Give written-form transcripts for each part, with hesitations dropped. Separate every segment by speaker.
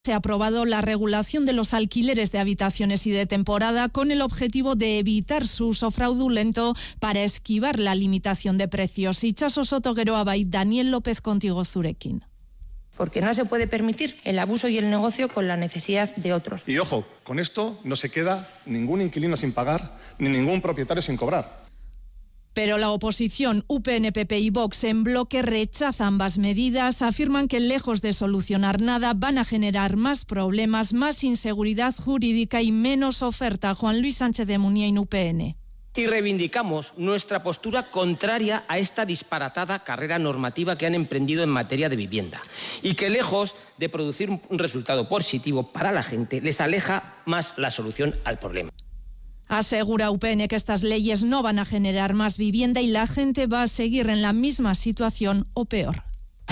Speaker 1: Se ha aprobado la regulación de los alquileres de habitaciones y de temporada con el objetivo de evitar su uso fraudulento para esquivar la limitación de precios. Itxaso Soto Geroa y Daniel López contigo zurekin.
Speaker 2: Porque no se puede permitir el abuso y el negocio con la necesidad de otros.
Speaker 3: Y ojo, con esto no se queda ningún inquilino sin pagar ni ningún propietario sin cobrar.
Speaker 1: Pero la oposición, UPN, PP y Vox en bloque rechaza ambas medidas, afirman que lejos de solucionar nada van a generar más problemas, más inseguridad jurídica y menos oferta. Juan Luis Sánchez de Muniain, UPN.
Speaker 4: Y reivindicamos nuestra postura contraria a esta disparatada carrera normativa que han emprendido en materia de vivienda y que, lejos de producir un resultado positivo para la gente, les aleja más la solución al problema.
Speaker 1: Asegura UPN que estas leyes no van a generar más vivienda y la gente va a seguir en la misma situación o peor.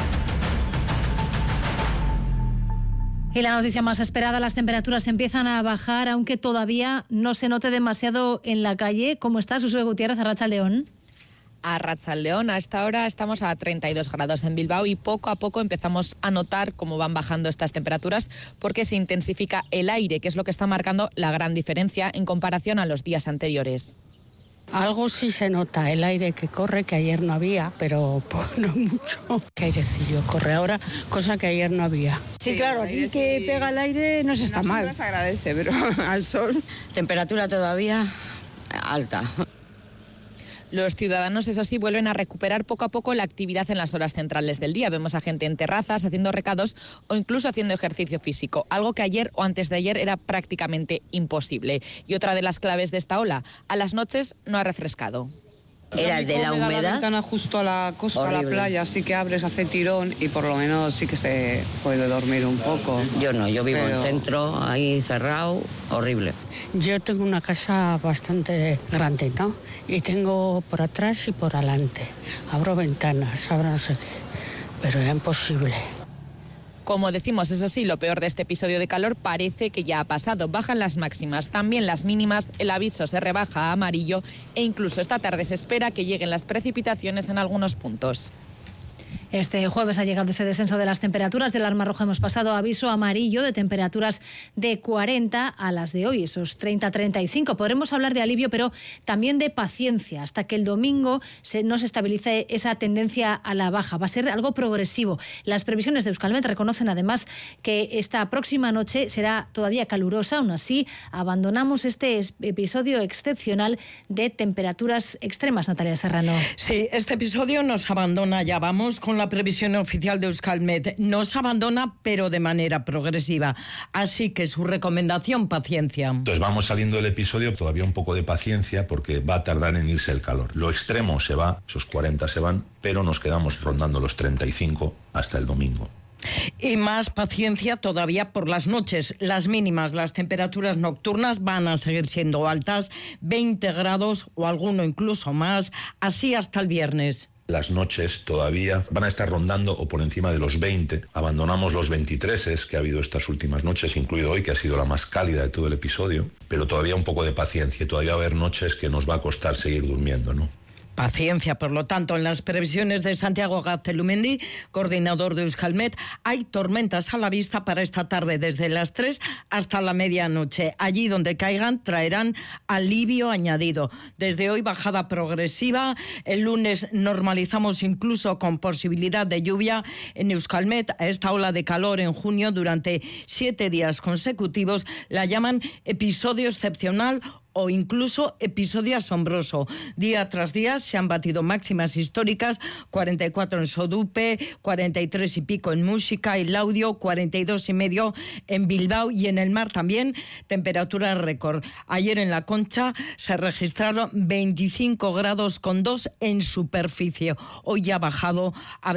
Speaker 5: Y la noticia más esperada, las temperaturas empiezan a bajar, aunque todavía no se note demasiado en la calle. ¿Cómo está Susue Gutiérrez, Arratsaldeón?
Speaker 6: Arratsaldeón, a esta hora estamos a 32 grados en Bilbao y poco a poco empezamos a notar cómo van bajando estas temperaturas porque se intensifica el aire, que es lo que está marcando la gran diferencia en comparación a los días anteriores.
Speaker 7: Algo sí se nota, el aire que corre, que ayer no había, pero no mucho. Que airecillo corre ahora, cosa que ayer no había.
Speaker 8: Sí, claro, aquí que pega el aire no se está mal.
Speaker 9: No se agradece, pero al sol.
Speaker 7: Temperatura todavía alta.
Speaker 6: Los ciudadanos, eso sí, vuelven a recuperar poco a poco la actividad en las horas centrales del día. Vemos a gente en terrazas, haciendo recados o incluso haciendo ejercicio físico, algo que ayer o antes de ayer era prácticamente imposible. Y otra de las claves de esta ola, a las noches no ha refrescado.
Speaker 7: Era de la humedad.
Speaker 9: La ventana justo a la costa, horrible. A la playa, así que abres, hace tirón y por lo menos sí que se puede dormir un poco.
Speaker 7: Yo no, yo vivo en centro, ahí cerrado, horrible. Yo tengo una casa bastante grande, ¿no? Y tengo por atrás y por adelante. Abro ventanas, abro no sé qué, pero era imposible.
Speaker 6: Como decimos, eso sí, lo peor de este episodio de calor parece que ya ha pasado. Bajan las máximas, también las mínimas, el aviso se rebaja a amarillo e incluso esta tarde se espera que lleguen las precipitaciones en algunos puntos.
Speaker 5: Este jueves ha llegado ese descenso de las temperaturas. Del alarma roja hemos pasado a aviso amarillo de temperaturas de 40 a las de hoy, esos 30-35. Podremos hablar de alivio, pero también de paciencia, hasta que el domingo no se estabilice esa tendencia a la baja. Va a ser algo progresivo. Las previsiones de Euskalmet reconocen además que esta próxima noche será todavía calurosa. Aún así, abandonamos este episodio excepcional de temperaturas extremas, Natalia Serrano.
Speaker 10: Sí, este episodio nos abandona, ya vamos con la previsión oficial de Euskalmet. Nos abandona, pero de manera progresiva. Así que su recomendación, paciencia.
Speaker 11: Entonces vamos saliendo del episodio, todavía un poco de paciencia, porque va a tardar en irse el calor. Lo extremo se va, esos 40 se van, pero nos quedamos rondando los 35 hasta el domingo.
Speaker 10: Y más paciencia todavía por las noches. Las mínimas, las temperaturas nocturnas van a seguir siendo altas, 20 grados o alguno incluso más, así hasta el viernes.
Speaker 11: Las noches todavía van a estar rondando o por encima de los 20. Abandonamos los 23 que ha habido estas últimas noches, incluido hoy, que ha sido la más cálida de todo el episodio. Pero todavía un poco de paciencia. Todavía va a haber noches que nos va a costar seguir durmiendo, ¿no?
Speaker 10: Paciencia, por lo tanto, en las previsiones de Santiago Gaztelumendi, coordinador de Euskalmet, hay tormentas a la vista para esta tarde, desde las 3 hasta la medianoche. Allí donde caigan traerán alivio añadido. Desde hoy bajada progresiva, el lunes normalizamos incluso con posibilidad de lluvia en Euskalmet. A esta ola de calor en junio durante 7 días consecutivos la llaman episodio excepcional o incluso episodio asombroso. Día tras día se han batido máximas históricas, 44 en Sodupe, 43 y pico en Música y Laudio, 42 y medio en Bilbao y en el mar también, temperatura récord. Ayer en La Concha se registraron 25 grados con 2 en superficie. Hoy ya ha bajado a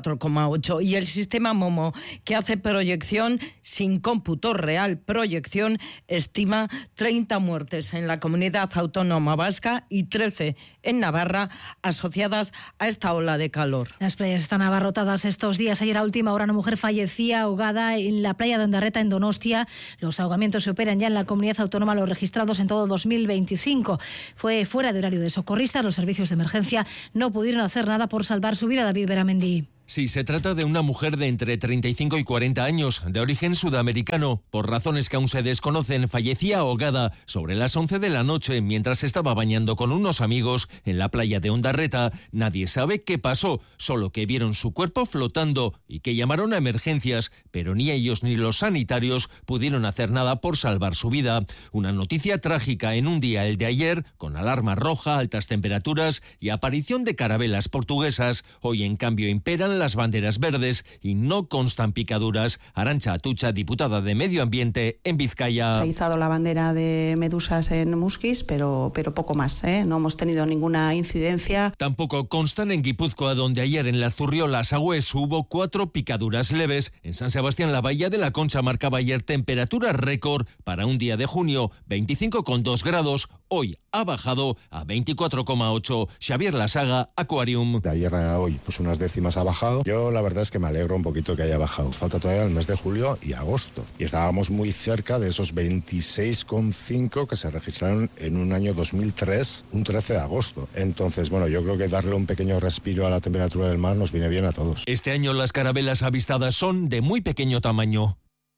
Speaker 10: 24,8. Y el sistema Momo, que hace proyección sin cómputo real, proyección, estima 30 muertes en la comunidad autónoma vasca y 13 en Navarra asociadas a esta ola de calor.
Speaker 5: Las playas están abarrotadas estos días. Ayer a última hora una mujer fallecía ahogada en la playa de Ondarreta, en Donostia. Los ahogamientos se operan ya en la comunidad autónoma, los registrados en todo 2025. Fue fuera de horario de socorristas. Los servicios de emergencia no pudieron hacer nada por salvar su vida. David Beramendi.
Speaker 12: Sí, se trata de una mujer de entre 35 y 40 años, de origen sudamericano. Por razones que aún se desconocen, fallecía ahogada sobre las 11 de la noche mientras estaba bañando con unos amigos en la playa de Ondarreta. Nadie sabe qué pasó, solo que vieron su cuerpo flotando y que llamaron a emergencias, pero ni ellos ni los sanitarios pudieron hacer nada por salvar su vida. Una noticia trágica en un día, el de ayer, con alarma roja, altas temperaturas y aparición de carabelas portuguesas. Hoy, en cambio, imperan las banderas verdes y no constan picaduras. Arantxa Atutxa, diputada de Medio Ambiente en Vizcaya.
Speaker 13: Se ha izado la bandera de medusas en Muskiz, pero poco más, ¿eh? No hemos tenido ninguna incidencia.
Speaker 12: Tampoco constan en Guipúzcoa, donde ayer en la Zurriola Sagües hubo 4 picaduras leves. En San Sebastián, la Bahía de la Concha marcaba ayer temperatura récord para un día de junio, 25,2 grados. Hoy ha bajado a 24,8. Xavier Lasaga, Aquarium.
Speaker 14: De ayer a hoy, pues unas décimas ha bajado. Yo la verdad es que me alegro un poquito que haya bajado. Falta todavía el mes de julio y agosto. Y estábamos muy cerca de esos 26,5 que se registraron en un año 2003, un 13 de agosto. Entonces, bueno, yo creo que darle un pequeño respiro a la temperatura del mar nos viene bien a todos.
Speaker 12: Este año las carabelas avistadas son de muy pequeño tamaño.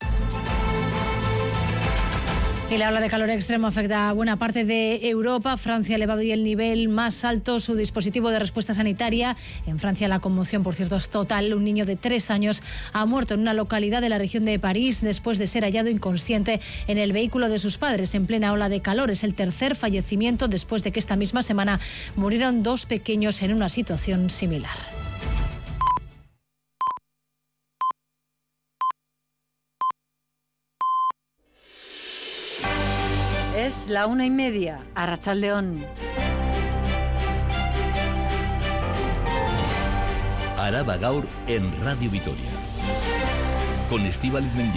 Speaker 5: Y la ola de calor extremo afecta a buena parte de Europa. Francia ha elevado hoy el nivel más alto su dispositivo de respuesta sanitaria. En Francia la conmoción, por cierto, es total. Un niño de 3 años ha muerto en una localidad de la región de París después de ser hallado inconsciente en el vehículo de sus padres en plena ola de calor. Es el tercer fallecimiento después de que esta misma semana murieron 2 pequeños en una situación similar.
Speaker 15: Es la 1:30, Arratsaldeon.
Speaker 16: Araba Gaur en Radio Vitoria. Con Estíbaliz Mendía.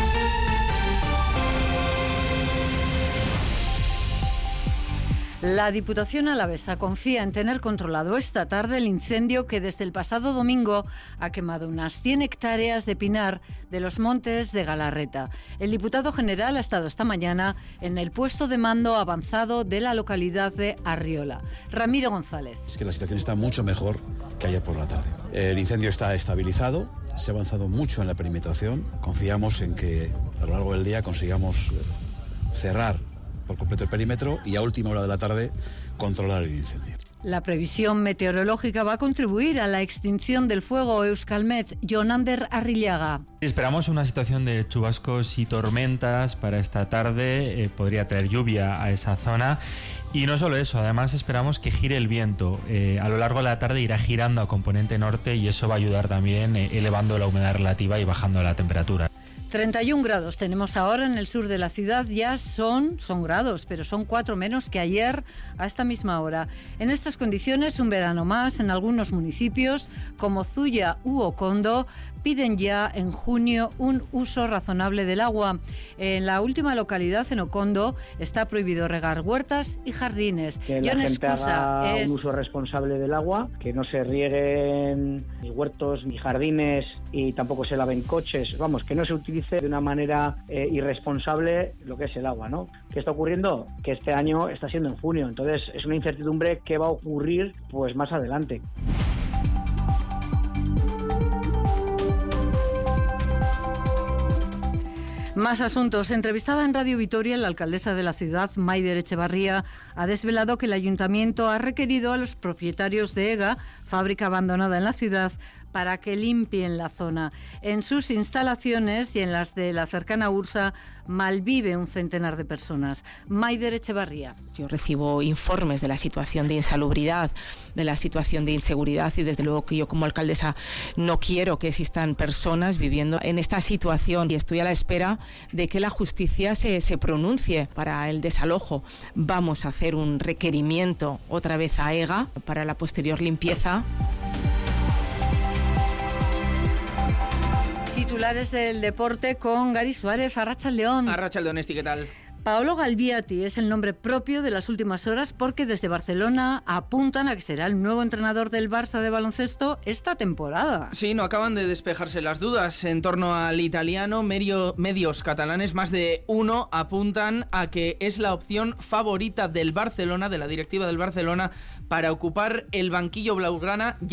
Speaker 15: La Diputación alavesa confía en tener controlado esta tarde el incendio que desde el pasado domingo ha quemado unas 100 hectáreas de pinar de los montes de Galarreta. El diputado general ha estado esta mañana en el puesto de mando avanzado de la localidad de Arriola. Ramiro González.
Speaker 17: Es que la situación está mucho mejor que ayer por la tarde. El incendio está estabilizado, se ha avanzado mucho en la perimetración. Confiamos en que a lo largo del día consigamos cerrar por completo el perímetro y a última hora de la tarde controlar el incendio.
Speaker 15: La previsión meteorológica va a contribuir a la extinción del fuego. Euskalmet, Jonander Arrillaga.
Speaker 18: Esperamos una situación de chubascos y tormentas para esta tarde. Podría traer lluvia a esa zona. Y no solo eso, además esperamos que gire el viento. A lo largo de la tarde irá girando a componente norte y eso va a ayudar también elevando la humedad relativa y bajando la temperatura.
Speaker 15: 31 grados tenemos ahora en el sur de la ciudad, ya son grados, pero son 4 menos que ayer a esta misma hora. En estas condiciones, un verano más en algunos municipios como Zuya u Okondo piden ya en junio un uso razonable del agua. En la última localidad, en Okondo, está prohibido regar huertas y jardines.
Speaker 19: Que la gente haga un uso responsable del agua, que no se rieguen ni huertos ni jardines y tampoco se laven coches, vamos, que no se utilice de una manera irresponsable lo que es el agua, ¿no? ¿Qué está ocurriendo? Que este año está siendo en junio, entonces es una incertidumbre que va a ocurrir pues más adelante.
Speaker 15: Más asuntos. Entrevistada en Radio Vitoria, la alcaldesa de la ciudad, Maider Echevarría, ha desvelado que el ayuntamiento ha requerido a los propietarios de EGA, fábrica abandonada en la ciudad, para que limpien la zona. En sus instalaciones y en las de la cercana Ursa malvive un centenar de personas. Maider Echevarría.
Speaker 20: Yo recibo informes de la situación de insalubridad, de la situación de inseguridad y desde luego que yo como alcaldesa no quiero que existan personas viviendo en esta situación y estoy a la espera de que la justicia se pronuncie para el desalojo. Vamos a hacer un requerimiento otra vez a EGA para la posterior limpieza.
Speaker 15: Titulares del deporte con Gary Suárez. Arratsaldeon.
Speaker 4: Arratsaldeon, Esti, ¿qué tal?
Speaker 15: Paolo Galbiati es el nombre propio de las últimas horas porque desde Barcelona apuntan a que será el nuevo entrenador del Barça de baloncesto esta temporada.
Speaker 4: Sí, no acaban de despejarse las dudas en torno al italiano. Medios catalanes, más de uno, apuntan a que es la opción favorita del Barcelona, de la directiva del Barcelona, para ocupar el banquillo blaugrana ya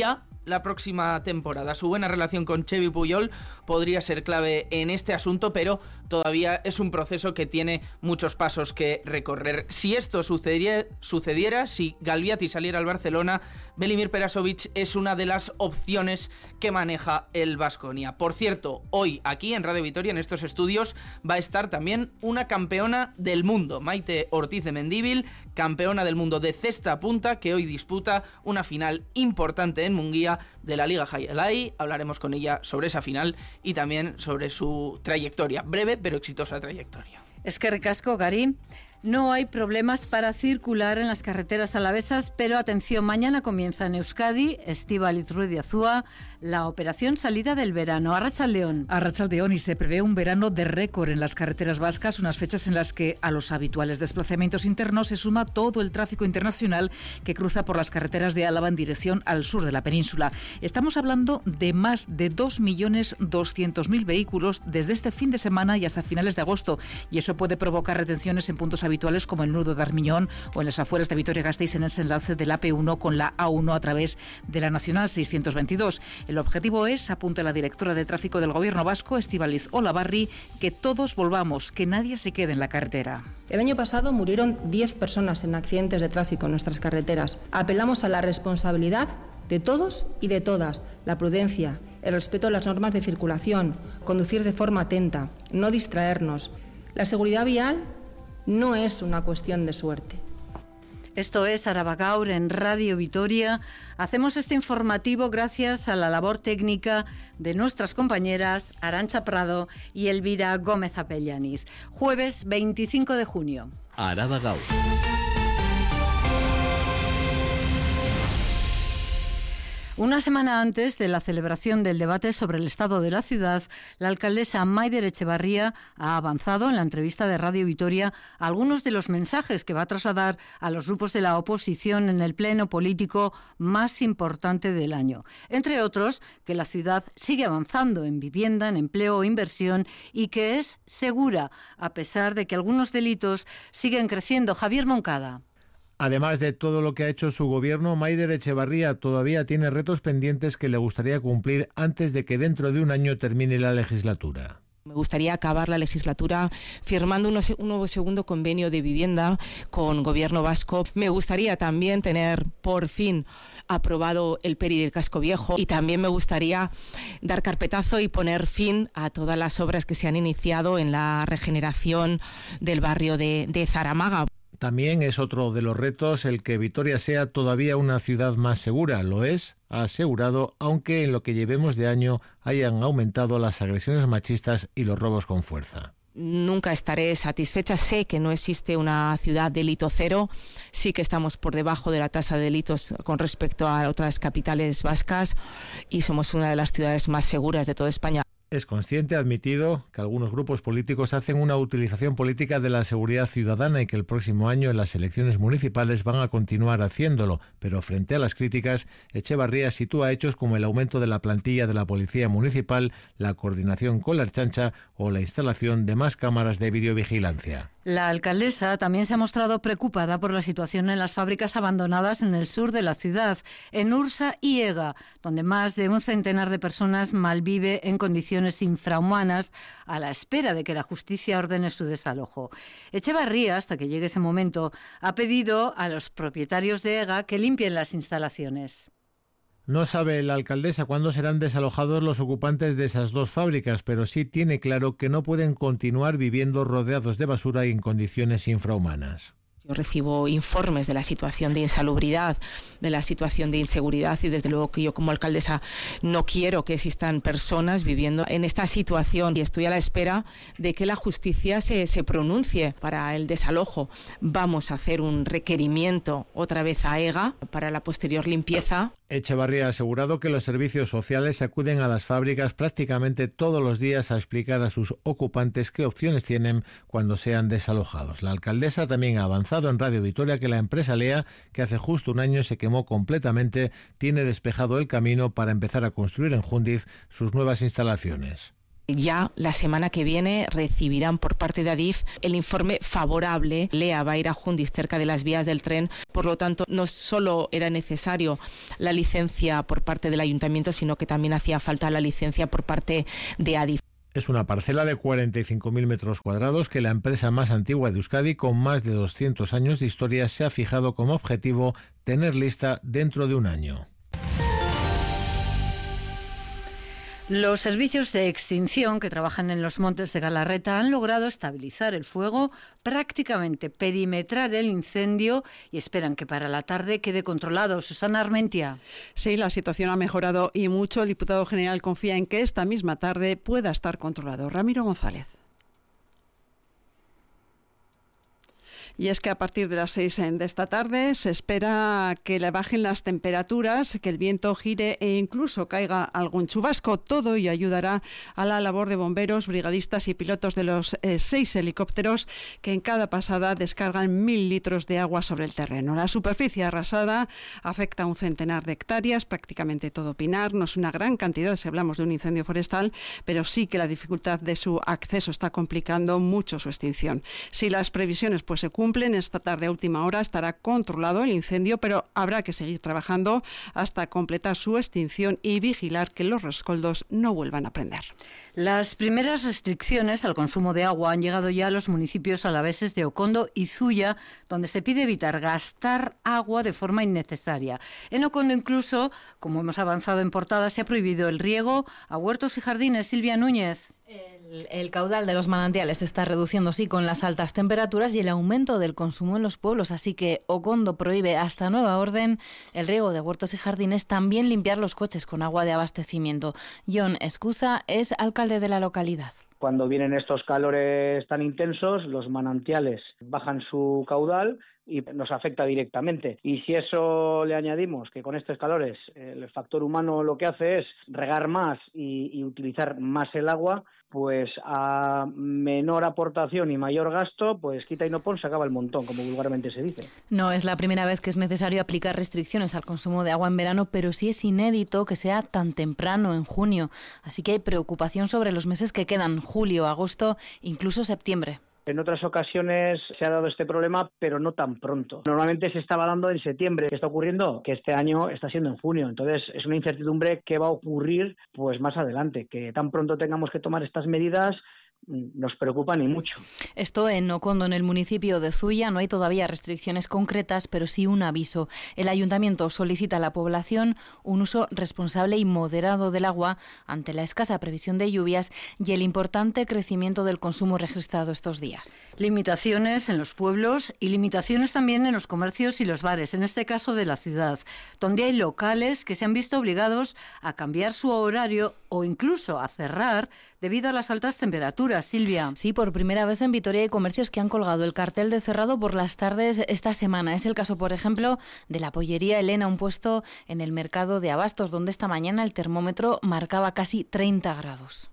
Speaker 21: la próxima temporada. Su buena relación con Xevi Puyol podría ser clave en este asunto, pero todavía es un proceso que tiene muchos pasos que recorrer. Si esto sucediera, si Galbiati saliera al Barcelona, Velimir Perasovic es una de las opciones que maneja el Baskonia. Por cierto, hoy aquí en Radio Vitoria, en estos estudios, va a estar también una campeona del mundo, Maite Ortiz de Mendívil, campeona del mundo de cesta punta, que hoy disputa una final importante en Munguía de la Liga Jaialai. Hablaremos con ella sobre esa final y también sobre su trayectoria, breve pero exitosa trayectoria.
Speaker 15: Eskerrik asko, Gari. No hay problemas para circular en las carreteras alavesas, pero atención, mañana comienza en Euskadi, Estíbaliz Ruiz de Azúa, la operación salida del verano. Arratsaldeon.
Speaker 22: Arratsaldeon, y se prevé un verano de récord en las carreteras vascas, unas fechas en las que a los habituales desplazamientos internos se suma todo el tráfico internacional que cruza por las carreteras de Álava en dirección al sur de la península. Estamos hablando de más de 2.200.000 vehículos desde este fin de semana y hasta finales de agosto, y eso puede provocar retenciones en puntos habituales como el nudo de Armiñón o en las afueras de Vitoria-Gasteiz en ese enlace de la AP1 con la A1 a través de la Nacional 622. El objetivo es, apunta la directora de tráfico del Gobierno vasco, Estíbaliz Olavarri, que todos volvamos, que nadie se quede en la carretera.
Speaker 2: El año pasado murieron 10 personas en accidentes de tráfico en nuestras carreteras. Apelamos a la responsabilidad de todos y de todas, la prudencia, el respeto a las normas de circulación, conducir de forma atenta, no distraernos. La seguridad vial no es una cuestión de suerte.
Speaker 15: Esto es Araba Gaur en Radio Vitoria. Hacemos este informativo gracias a la labor técnica de nuestras compañeras Arantxa Prado y Elvira Gómez Apellaniz. Jueves 25 de junio.
Speaker 16: Araba Gaur.
Speaker 15: Una semana antes de la celebración del debate sobre el estado de la ciudad, la alcaldesa Maider Etxebarria ha avanzado en la entrevista de Radio Vitoria algunos de los mensajes que va a trasladar a los grupos de la oposición en el pleno político más importante del año. Entre otros, que la ciudad sigue avanzando en vivienda, en empleo o inversión y que es segura, a pesar de que algunos delitos siguen creciendo. Javier Moncada.
Speaker 23: Además de todo lo que ha hecho su gobierno, Maider Etxebarria todavía tiene retos pendientes que le gustaría cumplir antes de que dentro de un año termine la legislatura.
Speaker 20: Me gustaría acabar la legislatura firmando un nuevo segundo convenio de vivienda con Gobierno vasco. Me gustaría también tener por fin aprobado el PERI del Casco Viejo y también me gustaría dar carpetazo y poner fin a todas las obras que se han iniciado en la regeneración del barrio de Zaramaga.
Speaker 23: También es otro de los retos el que Vitoria sea todavía una ciudad más segura. Lo es, ha asegurado, aunque en lo que llevemos de año hayan aumentado las agresiones machistas y los robos con fuerza.
Speaker 20: Nunca estaré satisfecha. Sé que no existe una ciudad delito cero. Sí que estamos por debajo de la tasa de delitos con respecto a otras capitales vascas y somos una de las ciudades más seguras de toda España.
Speaker 23: Es consciente, ha admitido, que algunos grupos políticos hacen una utilización política de la seguridad ciudadana y que el próximo año en las elecciones municipales van a continuar haciéndolo, pero frente a las críticas, Etxebarria sitúa hechos como el aumento de la plantilla de la Policía Municipal, la coordinación con la Ertzaintza o la instalación de más cámaras de videovigilancia.
Speaker 15: La alcaldesa también se ha mostrado preocupada por la situación en las fábricas abandonadas en el sur de la ciudad, en Ursa y Ega, donde más de un centenar de personas malvive en condiciones infrahumanas a la espera de que la justicia ordene su desalojo. Etxebarria, hasta que llegue ese momento, ha pedido a los propietarios de Ega que limpien las instalaciones.
Speaker 23: No sabe la alcaldesa cuándo serán desalojados los ocupantes de esas dos fábricas, pero sí tiene claro que no pueden continuar viviendo rodeados de basura y en condiciones infrahumanas.
Speaker 20: Yo recibo informes de la situación de insalubridad, de la situación de inseguridad y desde luego que yo como alcaldesa no quiero que existan personas viviendo en esta situación y estoy a la espera de que la justicia se pronuncie para el desalojo. Vamos a hacer un requerimiento otra vez a EGA para la posterior limpieza.
Speaker 23: Etxebarria ha asegurado que los servicios sociales acuden a las fábricas prácticamente todos los días a explicar a sus ocupantes qué opciones tienen cuando sean desalojados. La alcaldesa también ha avanzado en Radio Vitoria que la empresa Lea, que hace justo un año se quemó completamente, tiene despejado el camino para empezar a construir en Jundiz sus nuevas instalaciones.
Speaker 20: Ya la semana que viene recibirán por parte de Adif el informe favorable. Lea va a ir a Jundis, cerca de las vías del tren. Por lo tanto, no solo era necesario la licencia por parte del ayuntamiento, sino que también hacía falta la licencia por parte de Adif.
Speaker 23: Es una parcela de 45.000 metros cuadrados que la empresa más antigua de Euskadi, con más de 200 años de historia, se ha fijado como objetivo tener lista dentro de un año.
Speaker 15: Los servicios de extinción que trabajan en los montes de Galarreta han logrado estabilizar el fuego, prácticamente perimetrar el incendio y esperan que para la tarde quede controlado. Susana Armentia.
Speaker 1: Sí, la situación ha mejorado y mucho. El diputado general confía en que esta misma tarde pueda estar controlado. Ramiro González. Y es que a partir de las 6 de esta tarde se espera que le bajen las temperaturas, que el viento gire e incluso caiga algún chubasco. Todo ello ayudará a la labor de bomberos, brigadistas y pilotos de los 6 helicópteros que en cada pasada descargan 1.000 litros de agua sobre el terreno. La superficie arrasada afecta a un centenar de hectáreas, prácticamente todo pinar. No es una gran cantidad si hablamos de un incendio forestal, pero sí que la dificultad de su acceso está complicando mucho su extinción. Si las previsiones se cumplen, esta tarde a última hora estará controlado el incendio, pero habrá que seguir trabajando hasta completar su extinción y vigilar que los rescoldos no vuelvan a prender.
Speaker 15: Las primeras restricciones al consumo de agua han llegado ya a los municipios alaveses de Okondo y Zuya, donde se pide evitar gastar agua de forma innecesaria. En Okondo incluso, como hemos avanzado en portada, se ha prohibido el riego a huertos y jardines. Silvia Núñez.
Speaker 3: El caudal de los manantiales se está reduciendo, sí, con las altas temperaturas y el aumento del consumo en los pueblos. Así que Okondo prohíbe hasta nueva orden el riego de huertos y jardines, también limpiar los coches con agua de abastecimiento. John Escusa es alcalde de la localidad.
Speaker 19: Cuando vienen estos calores tan intensos, los manantiales bajan su caudal y nos afecta directamente. Y si eso le añadimos que con estos calores el factor humano lo que hace es regar más y utilizar más el agua, pues a menor aportación y mayor gasto, pues quita y no pon, se acaba el montón, como vulgarmente se dice.
Speaker 3: No es la primera vez que es necesario aplicar restricciones al consumo de agua en verano, pero sí es inédito que sea tan temprano, en junio. Así que hay preocupación sobre los meses que quedan, julio, agosto, incluso septiembre.
Speaker 19: En otras ocasiones se ha dado este problema, pero no tan pronto. Normalmente se estaba dando en septiembre. ¿Qué está ocurriendo? Que este año está siendo en junio. Entonces es una incertidumbre que va a ocurrir pues más adelante. Que tan pronto tengamos que tomar estas medidas nos preocupa ni mucho.
Speaker 3: Esto en Okondo, en el municipio de Zuya, no hay todavía restricciones concretas, pero sí un aviso. El ayuntamiento solicita a la población un uso responsable y moderado del agua ante la escasa previsión de lluvias y el importante crecimiento del consumo registrado estos días.
Speaker 15: Limitaciones en los pueblos y limitaciones también en los comercios y los bares, en este caso de la ciudad, donde hay locales que se han visto obligados a cambiar su horario o incluso a cerrar debido a las altas temperaturas. Silvia.
Speaker 3: Sí, por primera vez en Vitoria hay comercios que han colgado el cartel de cerrado por las tardes esta semana. Es el caso, por ejemplo, de la pollería Elena, un puesto en el mercado de Abastos, donde esta mañana el termómetro marcaba casi 30 grados.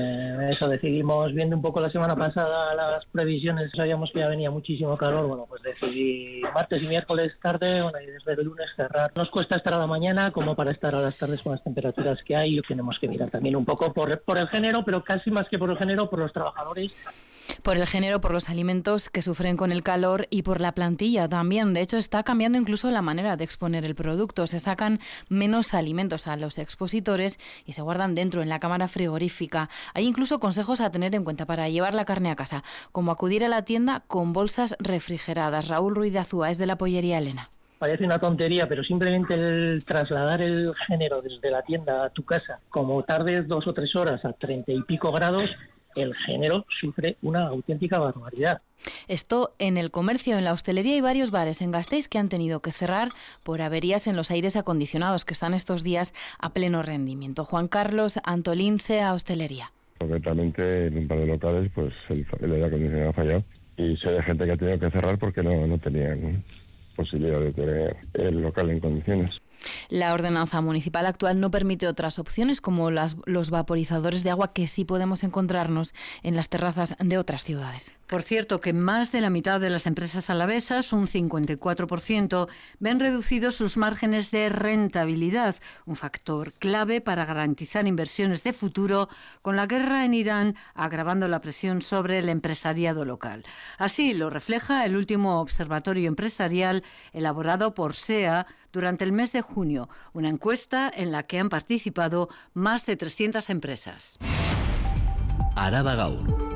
Speaker 8: Eso decidimos, viendo un poco la semana pasada las previsiones, sabíamos que ya venía muchísimo calor, bueno, pues decidí martes y miércoles tarde, bueno, y desde el lunes cerrar. Nos cuesta estar a la mañana como para estar a las tardes con las temperaturas que hay. Tenemos que mirar también un poco por el género, pero casi más que por el género, por los trabajadores.
Speaker 3: Por el género, por los alimentos que sufren con el calor y por la plantilla también. De hecho, está cambiando incluso la manera de exponer el producto. Se sacan menos alimentos a los expositores y se guardan dentro, en la cámara frigorífica. Hay incluso consejos a tener en cuenta para llevar la carne a casa, como acudir a la tienda con bolsas refrigeradas. Raúl Ruiz de Azúa es de la pollería Elena.
Speaker 8: Parece una tontería, pero simplemente el trasladar el género desde la tienda a tu casa, como tardes 2 o 3 horas a 30 y pico grados, el género sufre una auténtica barbaridad.
Speaker 3: Esto en el comercio. En la hostelería hay varios bares en Gasteiz que han tenido que cerrar por averías en los aires acondicionados que están estos días a pleno rendimiento. Juan Carlos Antolín, SEA Hostelería.
Speaker 24: Concretamente en un par de locales pues el aire acondicionado ha fallado y sé de gente que ha tenido que cerrar porque no tenían posibilidad de tener el local en condiciones.
Speaker 3: La ordenanza municipal actual no permite otras opciones como los vaporizadores de agua que sí podemos encontrarnos en las terrazas de otras ciudades.
Speaker 15: Por cierto, que más de la mitad de las empresas alavesas, un 54%, ven reducidos sus márgenes de rentabilidad, un factor clave para garantizar inversiones de futuro, con la guerra en Irán agravando la presión sobre el empresariado local. Así lo refleja el último observatorio empresarial elaborado por SEA durante el mes de junio, una encuesta en la que han participado más de 300 empresas.
Speaker 16: Araba Gaur.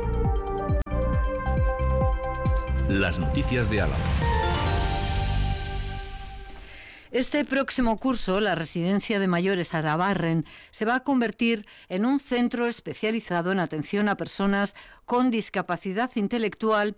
Speaker 16: Las noticias de Álava.
Speaker 15: Este próximo curso, la residencia de mayores Arabarren se va a convertir en un centro especializado en atención a personas con discapacidad intelectual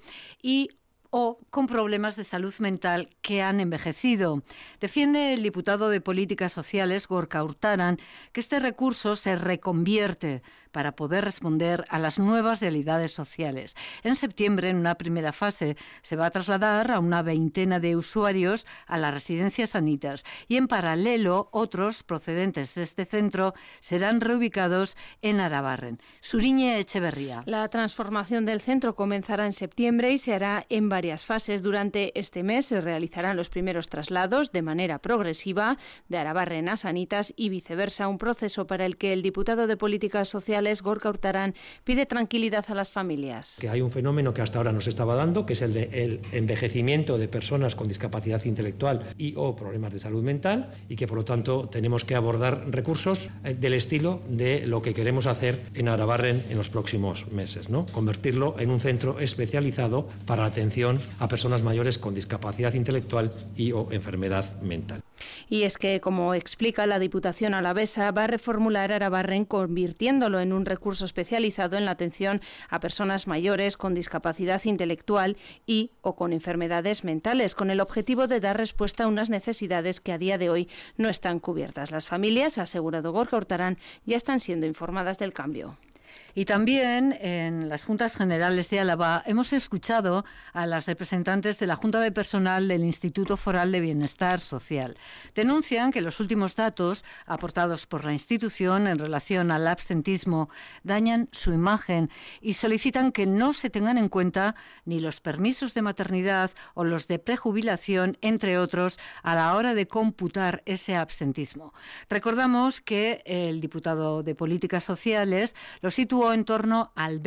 Speaker 15: o con problemas de salud mental que han envejecido. Defiende el diputado de Políticas Sociales, Gorka Hurtaran, que este recurso se reconvierte para poder responder a las nuevas realidades sociales. En septiembre, en una primera fase, se va a trasladar a una veintena de usuarios a las residencias sanitas y, en paralelo, otros procedentes de este centro serán reubicados en Arabarren. Suriñe Echeverría.
Speaker 6: La transformación del centro comenzará en septiembre y se hará en varias fases. Durante este mes se realizarán los primeros traslados de manera progresiva de Arabarren a Sanitas y viceversa, un proceso para el que el diputado de Políticas Sociales, Gorka Hurtaran, pide tranquilidad a las familias.
Speaker 7: Que hay un fenómeno que hasta ahora no se estaba dando, que es el envejecimiento de personas con discapacidad intelectual o problemas de salud mental, y que por lo tanto tenemos que abordar recursos del estilo de lo que queremos hacer en Arabarren en los próximos meses, ¿no? Convertirlo en un centro especializado para la atención a personas mayores con discapacidad intelectual o enfermedad mental.
Speaker 6: Y es que, como explica la Diputación alavesa, va a reformular Arabarren convirtiéndolo en un recurso especializado en la atención a personas mayores con discapacidad intelectual o con enfermedades mentales, con el objetivo de dar respuesta a unas necesidades que a día de hoy no están cubiertas. Las familias, ha asegurado Gorka Hurtaran, ya están siendo informadas del cambio.
Speaker 15: Y también en las Juntas Generales de Álava hemos escuchado a las representantes de la Junta de Personal del Instituto Foral de Bienestar Social. Denuncian que los últimos datos aportados por la institución en relación al absentismo dañan su imagen y solicitan que no se tengan en cuenta ni los permisos de maternidad o los de prejubilación, entre otros, a la hora de computar ese absentismo. Recordamos que el diputado de Políticas Sociales lo situó en torno al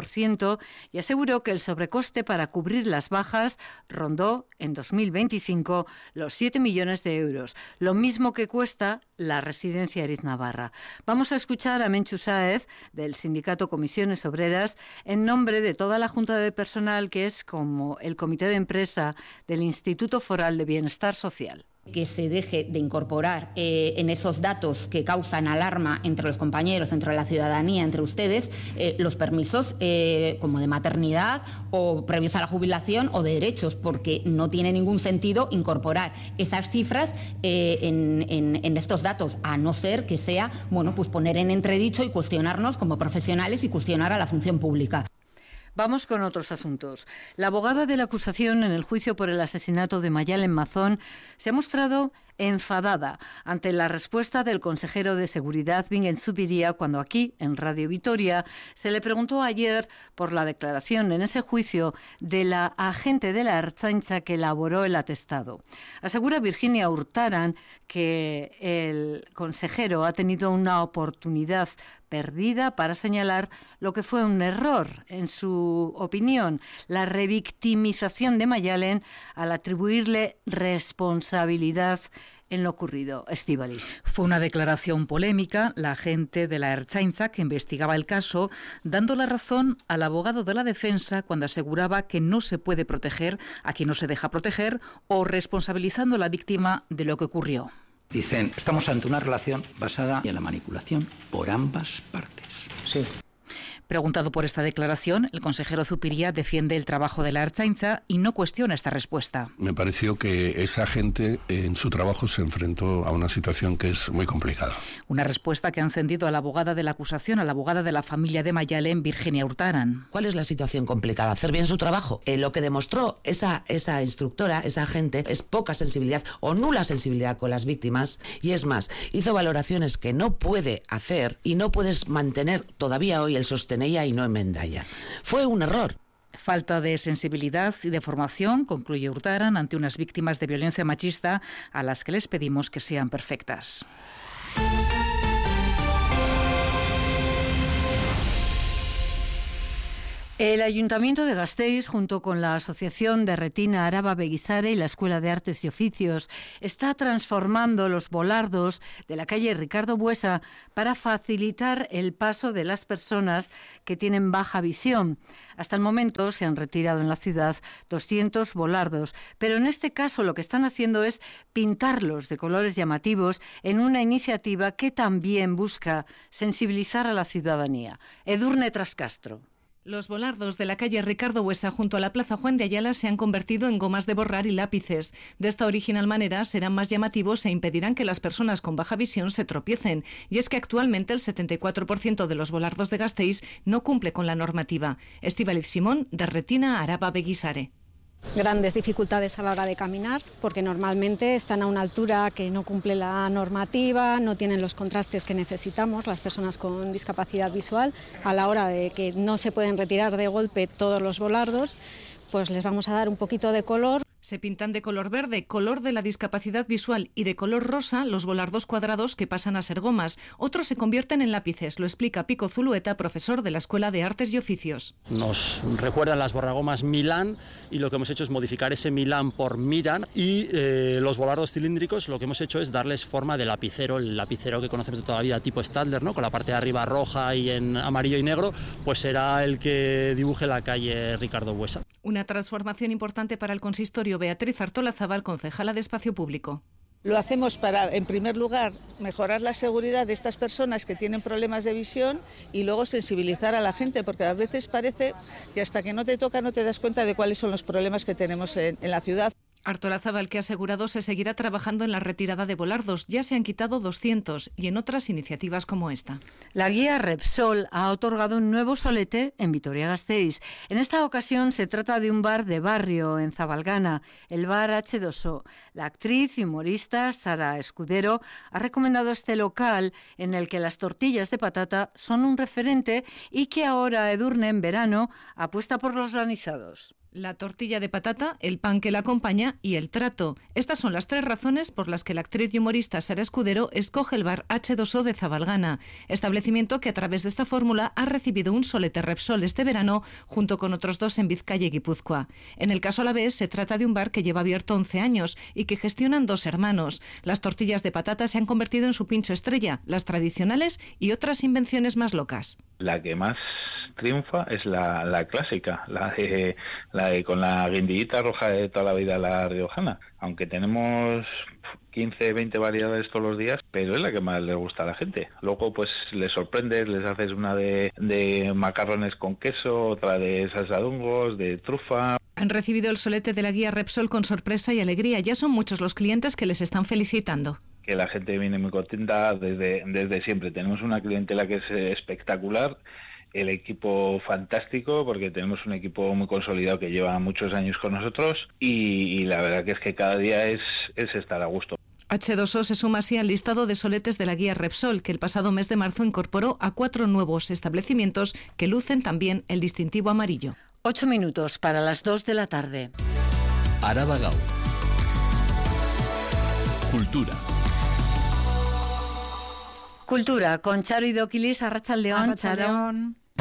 Speaker 15: 20% y aseguró que el sobrecoste para cubrir las bajas rondó en 2025 los 7 millones de euros, lo mismo que cuesta la residencia Eriz Navarra. Vamos a escuchar a Menchu Sáez, del sindicato Comisiones Obreras, en nombre de toda la Junta de Personal, que es como el comité de empresa del Instituto Foral de Bienestar Social.
Speaker 9: Que se deje de incorporar en esos datos que causan alarma entre los compañeros, entre la ciudadanía, entre ustedes, los permisos como de maternidad o previos a la jubilación o de derechos, porque no tiene ningún sentido incorporar esas cifras en estos datos, a no ser que sea, pues poner en entredicho y cuestionarnos como profesionales y cuestionar a la función pública.
Speaker 15: Vamos con otros asuntos. La abogada de la acusación en el juicio por el asesinato de Mayalen Mazón se ha mostrado enfadada ante la respuesta del consejero de Seguridad, Bingen Zubiría, cuando aquí, en Radio Vitoria, se le preguntó ayer por la declaración en ese juicio de la agente de la Ertzaintza que elaboró el atestado. Asegura Virginia Hurtaran que el consejero ha tenido una oportunidad perdida para señalar lo que fue un error, en su opinión, la revictimización de Mayalen al atribuirle responsabilidad en lo ocurrido. Estíbaliz.
Speaker 22: Fue una declaración polémica, la agente de la Ertzaintza que investigaba el caso, dando la razón al abogado de la defensa cuando aseguraba que no se puede proteger a quien no se deja proteger o responsabilizando a la víctima de lo que ocurrió.
Speaker 11: Dicen, estamos ante una relación basada en la manipulación por ambas partes.
Speaker 22: Sí. Preguntado por esta declaración, el consejero Zupiria defiende el trabajo de la Ertzaintza y no cuestiona esta respuesta.
Speaker 10: Me pareció que esa gente en su trabajo se enfrentó a una situación que es muy complicada.
Speaker 22: Una respuesta que ha encendido a la abogada de la acusación, a la abogada de la familia de Mayalen, Virginia Hurtaran.
Speaker 11: ¿Cuál es la situación complicada? Hacer bien su trabajo. Lo que demostró esa instructora, esa agente, es poca sensibilidad o nula sensibilidad con las víctimas, y es más, hizo valoraciones que no puede hacer y no puedes mantener todavía hoy el sostén ella y no en Mendaya. Fue un error.
Speaker 22: Falta de sensibilidad y de formación, concluye Hurtaran, ante unas víctimas de violencia machista a las que les pedimos que sean perfectas.
Speaker 15: El Ayuntamiento de Gasteiz, junto con la Asociación de Retina Araba Beguisare y la Escuela de Artes y Oficios, está transformando los volardos de la calle Ricardo Buesa para facilitar el paso de las personas que tienen baja visión. Hasta el momento se han retirado en la ciudad 200 volardos, pero en este caso lo que están haciendo es pintarlos de colores llamativos en una iniciativa que también busca sensibilizar a la ciudadanía. Edurne Trascastro.
Speaker 13: Los volardos de la calle Ricardo Buesa junto a la Plaza Juan de Ayala se han convertido en gomas de borrar y lápices. De esta original manera serán más llamativos e impedirán que las personas con baja visión se tropiecen. Y es que actualmente el 74% de los volardos de Gasteiz no cumple con la normativa. Estíbaliz Simón, de Retina Araba Beguisare.
Speaker 14: Grandes dificultades a la hora de caminar, porque normalmente están a una altura que no cumple la normativa, no tienen los contrastes que necesitamos las personas con discapacidad visual. A la hora de que no se pueden retirar de golpe todos los volardos, pues les vamos a dar un poquito de color.
Speaker 13: Se pintan de color verde, color de la discapacidad visual, y de color rosa los volardos cuadrados que pasan a ser gomas. Otros se convierten en lápices, lo explica Pico Zulueta, profesor de la Escuela de Artes y Oficios.
Speaker 25: Nos recuerdan las borragomas Milán y lo que hemos hecho es modificar ese Milán por Miran, y los volardos cilíndricos lo que hemos hecho es darles forma de lapicero, el lapicero que conocemos de toda la vida tipo Stadler, ¿no? Con la parte de arriba roja y en amarillo y negro, pues será el que dibuje la calle Ricardo Buesa.
Speaker 13: Una transformación importante para el consistorio. Beatriz Artolazabal, concejala de Espacio Público.
Speaker 26: Lo hacemos para, en primer lugar, mejorar la seguridad de estas personas que tienen problemas de visión y luego sensibilizar a la gente, porque a veces parece que hasta que no te toca no te das cuenta de cuáles son los problemas que tenemos en la ciudad.
Speaker 13: Artolazabal, que ha asegurado se seguirá trabajando en la retirada de volardos. Ya se han quitado 200 y en otras iniciativas como esta.
Speaker 15: La guía Repsol ha otorgado un nuevo solete en Vitoria-Gasteiz. En esta ocasión se trata de un bar de barrio en Zabalgana, el bar H2O. La actriz y humorista Sara Escudero ha recomendado este local en el que las tortillas de patata son un referente y que ahora Edurne en verano apuesta por los granizados.
Speaker 13: La tortilla de patata, el pan que la acompaña y el trato. Estas son las tres razones por las que la actriz y humorista Sara Escudero escoge el bar H2O de Zabalgana, establecimiento que a través de esta fórmula ha recibido un solete Repsol este verano junto con otros 2 en Vizcaya y Guipúzcoa. En el caso Alavés se trata de un bar que lleva abierto 11 años y que gestionan 2 hermanos. Las tortillas de patata se han convertido en su pincho estrella, las tradicionales y otras invenciones más locas.
Speaker 27: La que más triunfa es la clásica, la de con la guindillita roja de toda la vida, la riojana. Aunque tenemos 15, 20 variedades todos los días, pero es la que más les gusta a la gente. Luego pues les sorprendes, les haces una de macarrones con queso, otra de salsa de hongos, de trufa.
Speaker 13: Han recibido el solete de la guía Repsol con sorpresa y alegría. Ya son muchos los clientes que les están felicitando.
Speaker 27: Que la gente viene muy contenta desde siempre. Tenemos una clientela que es espectacular. El equipo fantástico, porque tenemos un equipo muy consolidado que lleva muchos años con nosotros y la verdad que es que cada día es estar a gusto.
Speaker 13: H2O se suma así al listado de soletes de la guía Repsol, que el pasado mes de marzo incorporó a 4 nuevos establecimientos que lucen también el distintivo amarillo.
Speaker 15: 8 minutos para las 2 de la tarde.
Speaker 16: Araba Gaur. Cultura.
Speaker 15: Cultura, con Charo Idoquilis, Arratsaldeon.
Speaker 28: Charo.